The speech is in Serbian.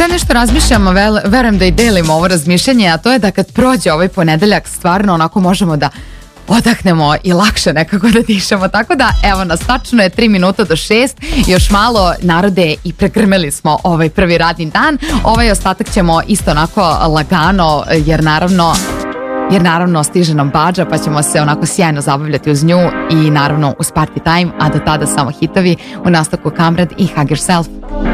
Sad nešto razmišljamo, verujem da i delimo ovo razmišljanje, a to je da kad prođe ovaj ponedeljak stvarno onako možemo da odahnemo i lakše nekako da dišemo. Tako da, evo nas, tačno je 3 minuta do 6, još malo, narode, i pregrmeli smo ovaj prvi radni dan. Ovaj ostatak ćemo isto onako lagano, jer naravno stiže nam Badža, pa ćemo se onako sjajno zabavljati uz nju i naravno uz Party Time, a do tada samo hitovi. U nastavku Kamrad i Hug Yourself.